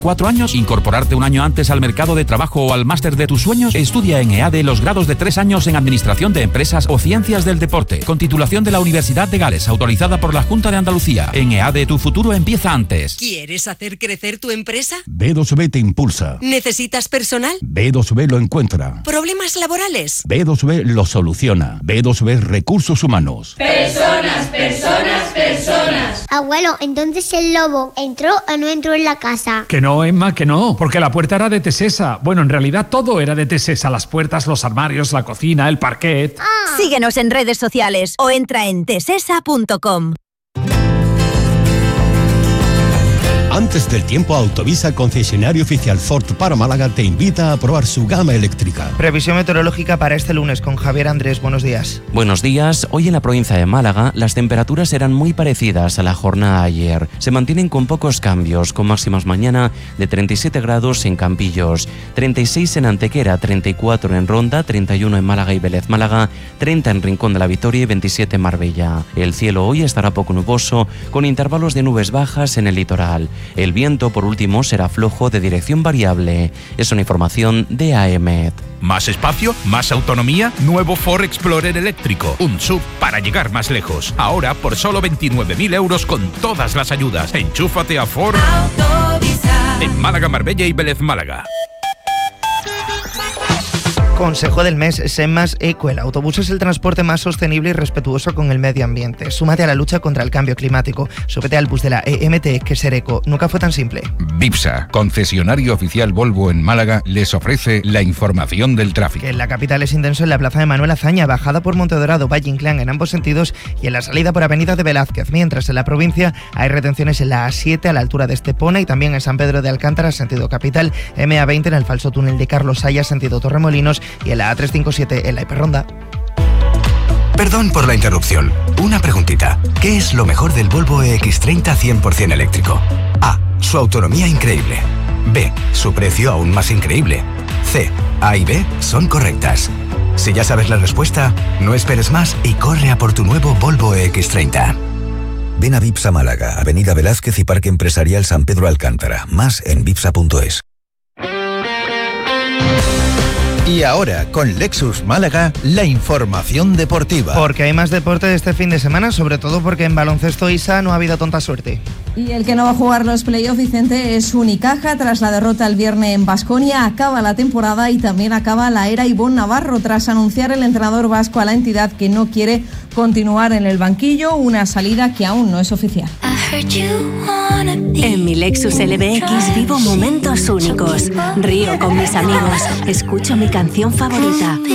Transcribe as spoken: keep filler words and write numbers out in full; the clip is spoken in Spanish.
Cuatro años, incorporarte un año antes al mercado de trabajo o al máster de tus sueños. Estudia en E A D E los grados de tres años en Administración de Empresas o Ciencias del Deporte, con titulación de la Universidad de Gales, autorizada por la Junta de Andalucía. En E A D E tu futuro empieza antes. ¿Quieres hacer crecer tu empresa? B dos B te impulsa. ¿Necesitas personal? B dos B lo encuentra. ¿Problemas laborales? B dos B lo soluciona. B dos B Recursos Humanos. Personas, personas, personas. Abuelo, entonces el lobo entró o no entró en la casa. Que no, Emma, que no, porque la puerta era de Tesesa. Bueno, en realidad todo era de Tesesa, las puertas, los armarios, la cocina, el parquet. Ah. Síguenos en redes sociales o entra en tesesa punto com. Antes del tiempo, Autovisa, concesionario oficial Ford para Málaga, te invita a probar su gama eléctrica. Previsión meteorológica para este lunes con Javier Andrés. Buenos días. Buenos días. Hoy en la provincia de Málaga las temperaturas serán muy parecidas a la jornada de ayer. Se mantienen con pocos cambios, con máximas mañana de treinta y siete grados en Campillos, treinta y seis en Antequera, treinta y cuatro en Ronda, treinta y uno en Málaga y Vélez Málaga, treinta en Rincón de la Victoria y veintisiete en Marbella. El cielo hoy estará poco nuboso, con intervalos de nubes bajas en el litoral. El viento, por último, será flojo de dirección variable. Es una información de A E M E T. ¿Más espacio? ¿Más autonomía? Nuevo Ford Explorer eléctrico. Un S U V para llegar más lejos. Ahora por solo veintinueve mil euros con todas las ayudas. Enchúfate a Ford Autovisa. En Málaga, Marbella y Vélez Málaga. Consejo del mes, Senmas Eco. El autobús es el transporte más sostenible y respetuoso con el medio ambiente. Súmate a la lucha contra el cambio climático. Súbete al bus de la E M T, que ser eco nunca fue tan simple. Bipsa, concesionario oficial Volvo en Málaga, les ofrece la información del tráfico. Que en la capital es intenso en la plaza de Manuel Azaña, bajada por Montedorado, Valle Inclán en ambos sentidos y en la salida por Avenida de Velázquez. Mientras en la provincia hay retenciones en la A siete a la altura de Estepona y también en San Pedro de Alcántara, sentido capital, M A veinte en el falso túnel de Carlos Saya, sentido Torremolinos, y en la A trescientos cincuenta y siete en la Hiperronda. Perdón por la interrupción. Una preguntita. ¿Qué es lo mejor del Volvo E X treinta cien por ciento eléctrico? A. Su autonomía increíble. B. Su precio aún más increíble. C. A y B son correctas. Si ya sabes la respuesta, no esperes más y corre a por tu nuevo Volvo E X treinta. Ven a Bipsa Málaga, Avenida Velázquez y Parque Empresarial San Pedro Alcántara. Más en bipsa punto es. Y ahora, con Lexus Málaga, la información deportiva. Porque hay más deporte de este fin de semana, sobre todo porque en baloncesto I S A no ha habido tanta suerte. Y el que no va a jugar los playoffs, Vicente, es Unicaja. Tras la derrota el viernes en Baskonia, acaba la temporada y también acaba la era Ivonne Navarro, tras anunciar el entrenador vasco a la entidad que no quiere continuar en el banquillo, una salida que aún no es oficial. En mi Lexus L B X vivo momentos únicos. Río con mis amigos, escucho mi canción favorita.